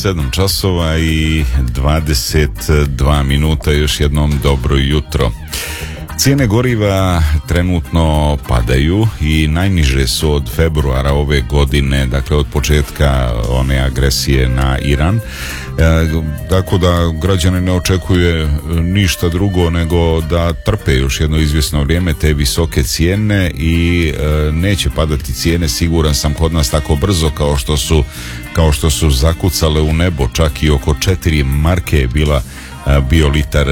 7 časova i 22 minuta, još jednom dobro jutro. Cijene goriva trenutno padaju i najniže su od februara ove godine, dakle od početka one agresije na Iran. Tako da građani ne očekuje ništa drugo nego da trpe još jedno izvjesno vrijeme te visoke cijene i neće padati cijene, siguran sam, kod nas tako brzo kao što su zakucale u nebo. Čak i oko 4 marke je bio litar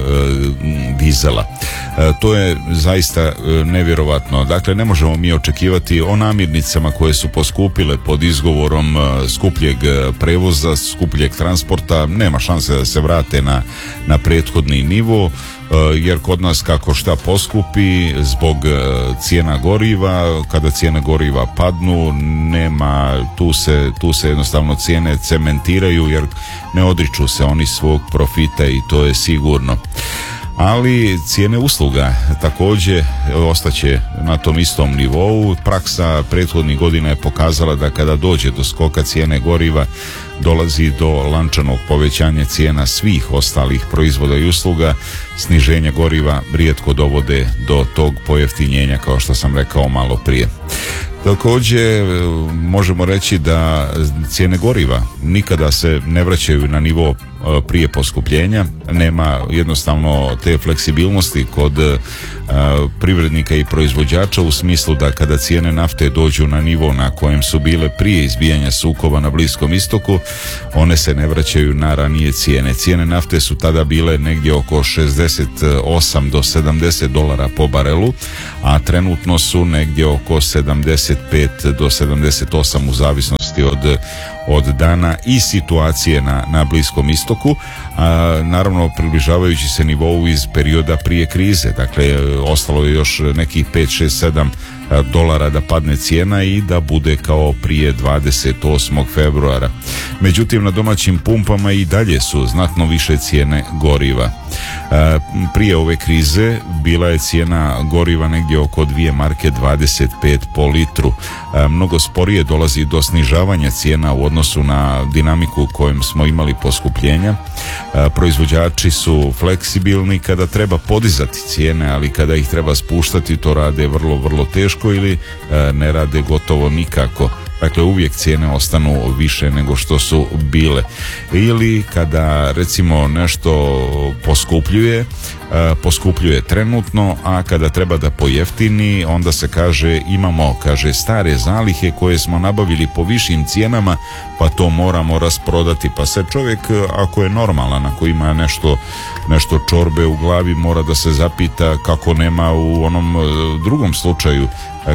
dizela. To je zaista nevjerovatno. Dakle, ne možemo mi očekivati o namirnicama koje su poskupile pod izgovorom skupljeg prevoza, skupljeg transporta. Nema šanse da se vrate na prethodni nivo, jer kod nas kako šta poskupi zbog cijena goriva, kada cijene goriva padnu, nema, tu se jednostavno cijene cementiraju, jer ne odriču se oni svog profita i to je sigurno. Ali cijene usluga također ostaće na tom istom nivou. Praksa prethodnih godina je pokazala da kada dođe do skoka cijene goriva dolazi do lančanog povećanja cijena svih ostalih proizvoda i usluga. Sniženja goriva rijetko dovode do tog pojeftinjenja, kao što sam rekao malo prije. Također možemo reći da cijene goriva nikada se ne vraćaju na nivo prije poskupljenja. Nema jednostavno te fleksibilnosti kod privrednika i proizvođača, u smislu da kada cijene nafte dođu na nivo na kojem su bile prije izbijanja sukoba na Bliskom istoku, one se ne vraćaju na ranije cijene. Cijene nafte su tada bile negdje oko 68 do 70 dolara po barelu, a trenutno su negdje oko 75 do 78 u zavisnosti od dana i situacije na Bliskom istoku, naravno približavajući se nivou iz perioda prije krize. Dakle, ostalo je još nekih 5, 6, 7 dolara da padne cijena i da bude kao prije 28. februara. Međutim, na domaćim pumpama i dalje su znatno više cijene goriva. Prije ove krize bila je cijena goriva negdje oko 2 marke 25 po litru. Mnogo sporije dolazi do snižavanja cijena u odnosu na dinamiku kojom smo imali poskupljenja. Proizvođači su fleksibilni kada treba podizati cijene, ali kada ih treba spuštati to rade vrlo, vrlo teško ili ne rade gotovo nikako. Dakle, uvijek cijene ostanu više nego što su bile. Ili kada recimo nešto poskupljuje trenutno, a kada treba da pojeftini, onda se imamo stare zalihe koje smo nabavili po višim cijenama, pa to moramo rasprodati. Pa se čovjek, ako je normalan, ako ima nešto čorbe u glavi, mora da se zapita kako nema u onom drugom slučaju,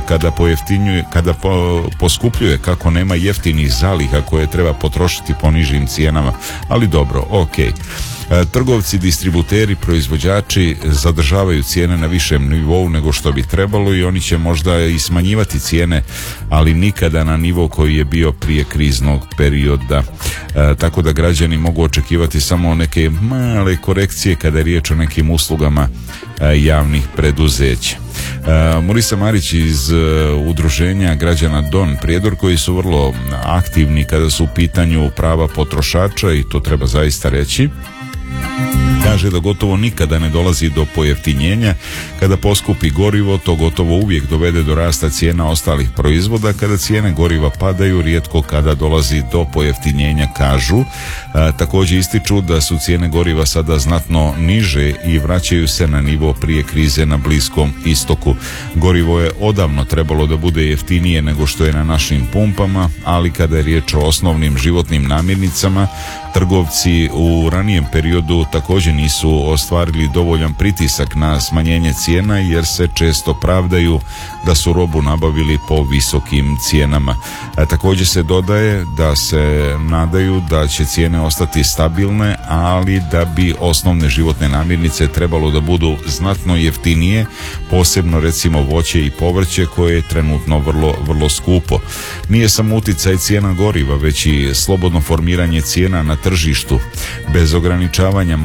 kada poskupljuje, kako nema jeftinih zaliha koje treba potrošiti po nižim cijenama. Ali dobro, ok. Trgovci, distributeri, proizvođači zadržavaju cijene na višem nivou nego što bi trebalo i oni će možda i smanjivati cijene, ali nikada na nivo koji je bio prije kriznog perioda. Tako da građani mogu očekivati samo neke male korekcije kada je riječ o nekim uslugama javnih preduzeća. Morisa Marić iz udruženja građana Don Prijedor, koji su vrlo aktivni kada su u pitanju prava potrošača, i to treba zaista reći, kaže da gotovo nikada ne dolazi do pojeftinjenja. Kada poskupi gorivo, to gotovo uvijek dovede do rasta cijena ostalih proizvoda. Kada cijene goriva padaju, rijetko kada dolazi do pojeftinjenja, kažu. Također ističu da su cijene goriva sada znatno niže i vraćaju se na nivo prije krize na Bliskom istoku. Gorivo je odavno trebalo da bude jeftinije nego što je na našim pumpama, ali kada je riječ o osnovnim životnim namirnicama, trgovci u ranijem periodu također nisu ostvarili dovoljan pritisak na smanjenje cijena, jer se često pravdaju da su robu nabavili po visokim cijenama. Također se dodaje da se nadaju da će cijene ostati stabilne, ali da bi osnovne životne namirnice trebalo da budu znatno jeftinije, posebno recimo voće i povrće koje je trenutno vrlo, vrlo skupo. Nije samo uticaj cijena goriva, već i slobodno formiranje cijena na tržištu. Bez ograničavanja marži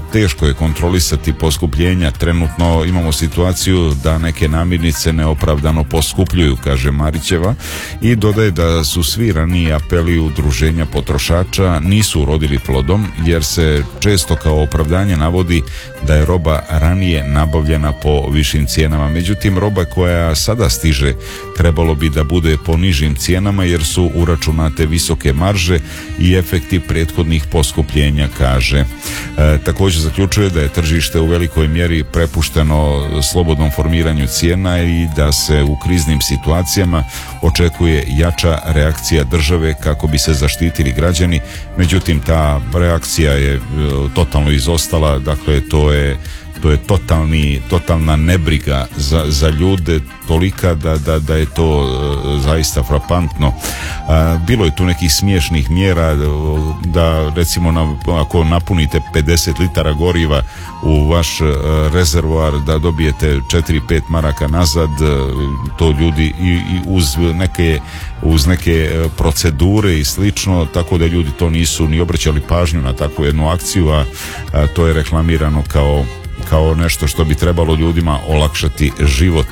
teško je kontrolisati poskupljenja. Trenutno imamo situaciju da neke namirnice neopravdano poskupljuju, kaže Marićeva, i dodaje da su svi raniji apeli udruženja potrošača nisu urodili plodom, jer se često kao opravdanje navodi da je roba ranije nabavljena po višim cijenama. Međutim, roba koja sada stiže trebalo bi da bude po nižim cijenama, jer su uračunate visoke marže i efekti prethodnih poskupljenja, kaže. Također zaključuje da je tržište u velikoj mjeri prepušteno slobodnom formiranju cijena i da se u kriznim situacijama očekuje jača reakcija države kako bi se zaštitili građani. Međutim, ta reakcija je totalno izostala. Dakle, to je totalna nebriga za ljude, tolika da je to zaista frapantno. Bilo je tu nekih smiješnih mjera da recimo ako napunite 50 litara goriva u vaš rezervoar da dobijete 4-5 maraka nazad. To ljudi i uz neke procedure i slično, tako da ljudi to nisu ni obraćali pažnju na takvu jednu akciju, a to je reklamirano kao nešto što bi trebalo ljudima olakšati život.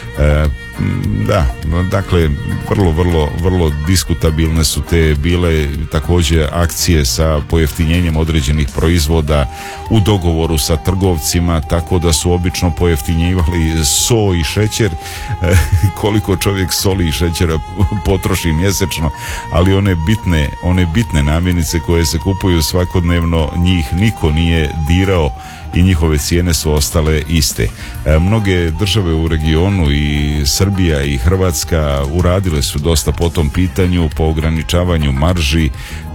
Da, dakle, vrlo diskutabilne su te bile također akcije sa pojeftinjenjem određenih proizvoda u dogovoru sa trgovcima, tako da su obično pojeftinjivali so i šećer, koliko čovjek soli i šećera potroši mjesečno, ali one bitne namirnice koje se kupuju svakodnevno, njih niko nije dirao i njihove cijene su ostale iste. Mnoge države u regionu i Srbija i Hrvatska uradile su dosta po tom pitanju, po ograničavanju marži,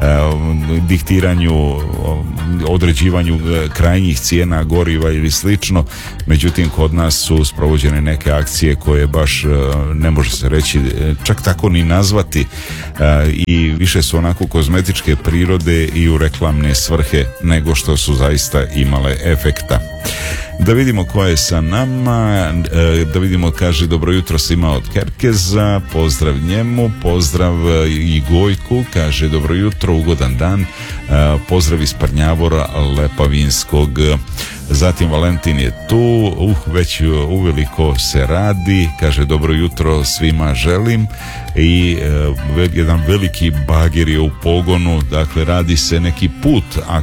diktiranju, određivanju krajnjih cijena goriva ili slično. Međutim, kod nas su sprovođene neke akcije koje baš ne može se reći čak tako ni nazvati, i više su onako kozmetičke prirode i u reklamne svrhe nego što su zaista imale efekta. Da vidimo ko je sa nama. Da vidimo, kaže dobro jutro svima od Kerkeza, pozdrav njemu, pozdrav i Gojku, kaže dobro jutro, ugodan dan, pozdrav iz Prnjavora Lepavinskog. Zatim Valentin je tu, već uveliko se radi, kaže dobro jutro svima želim, i jedan veliki bager je u pogonu, dakle radi se neki put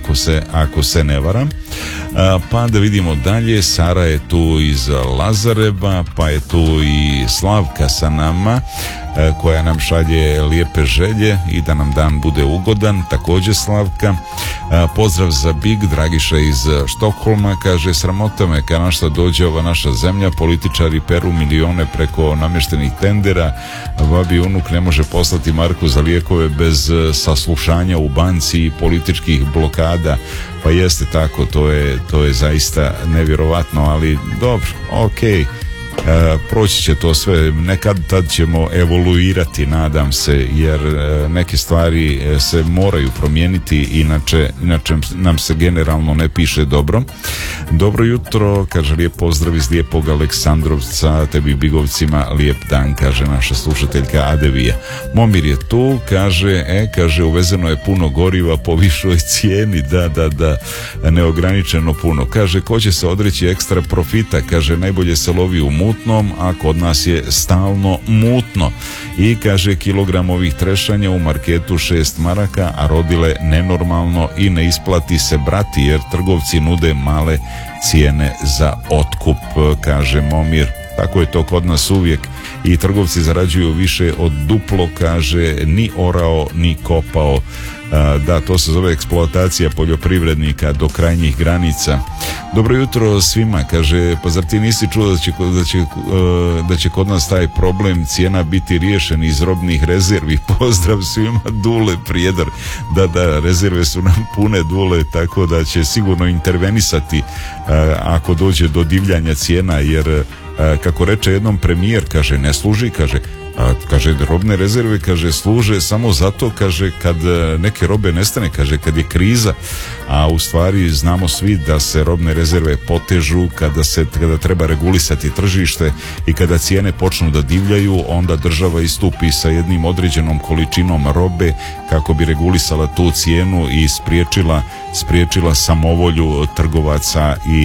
ako se ne varam. Pa da vidimo dalje, Sara je tu iz Lazareva, pa je tu i Slavka sa nama, koja nam šalje lijepe želje i da nam dan bude ugodan, također Slavka. Pozdrav za Big, Dragiša iz Štokholma, kaže sramota me kad našta dođe ova naša zemlja, političari peru milione preko namještenih tendera, babi unuk ne može poslati marku za lijekove bez saslušanja u banci i političkih blokada. Pa jeste tako, to je zaista nevjerovatno, ali dobro, okej. Proći će to sve, nekad tad ćemo evoluirati, nadam se, jer neke stvari se moraju promijeniti, inače nam se generalno ne piše dobro. Dobro jutro, kaže lijep pozdrav iz lijepog Aleksandrovca, tebi Bigovcima lijep dan, kaže naša slušateljka Adevija. Momir je tu, kaže uvezeno je puno goriva po višoj cijeni, da, neograničeno puno. Kaže, ko će se odreći ekstra profita, kaže najbolje se lovi u mutnom, a kod nas je stalno mutno. I kaže, kilogram ovih trešanja u marketu 6 maraka, a rodile nenormalno i ne isplati se brati, jer trgovci nude male cijene za otkup, kaže Momir. Tako je to kod nas uvijek i trgovci zarađuju više od duplo, kaže, ni orao ni kopao. Da, to se zove eksploatacija poljoprivrednika do krajnjih granica. Dobro jutro svima, kaže, pa zar ti nisi čuo da će kod nas taj problem cijena biti riješen iz robnih rezervi? Pozdrav svima, Dule Prijedor. Da, rezerve su nam pune, Dule, tako da će sigurno intervenisati ako dođe do divljanja cijena, jer kako reče jednom premijer, kaže, ne služi, kaže, Kaže, robne rezerve, kaže, služe samo zato, kaže, kad neke robe nestane, kaže, kad je kriza, a u stvari znamo svi da se robne rezerve potežu kada treba regulisati tržište i kada cijene počnu da divljaju, onda država istupi sa jednim određenom količinom robe kako bi regulisala tu cijenu i spriječila samovolju trgovaca i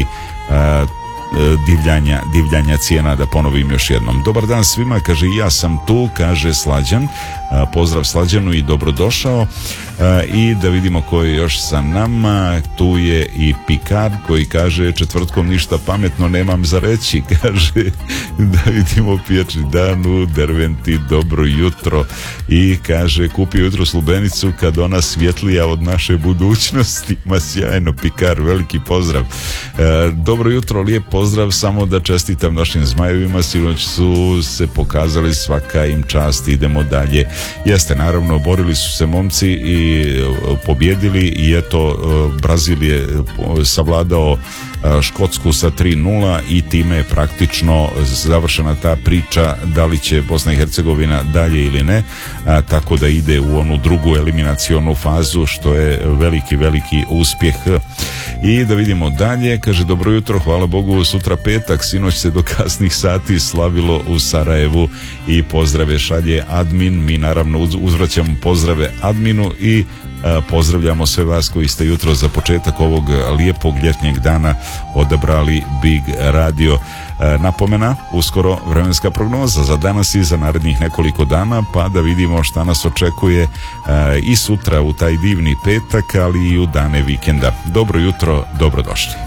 divljanja cijena. Da ponovim još jednom. Dobar dan svima, kaže, ja sam tu, kaže Slađan. Pozdrav Slađanu i dobrodošao. I da vidimo ko je još sa nama. Tu je i Pikar koji kaže, četvrtkom ništa pametno nemam za reći. Kaže, da vidimo Pijači Danu, Derventi, dobro jutro. I kaže, kupi jutro slubenicu kad ona svjetlija od naše budućnosti. Ma sjajno, Pikar, veliki pozdrav. Dobro jutro, lijep pozdrav, samo da čestitam našim Zmajevima, sinoć su se pokazali, svaka im čast, idemo dalje. Jeste, naravno, borili su se momci i pobjedili i eto, Brazil je savladao Škotsku sa 3:0 i time je praktično završena ta priča da li će Bosna i Hercegovina dalje ili ne, tako da ide u onu drugu eliminacionu fazu, što je veliki uspjeh. I da vidimo dalje, kaže, dobro jutro, hvala Bogu, sutra petak, sinoć se do kasnih sati slavilo u Sarajevu i pozdrave šalje admin. Mi naravno uzvraćamo pozdrave adminu i pozdravljamo sve vas koji ste jutro za početak ovog lijepog ljetnjeg dana odabrali Big Radio. Napomena, uskoro vremenska prognoza za danas i za narednih nekoliko dana, pa da vidimo šta nas očekuje i sutra u taj divni petak, ali i u dane vikenda. Dobro jutro, dobrodošli.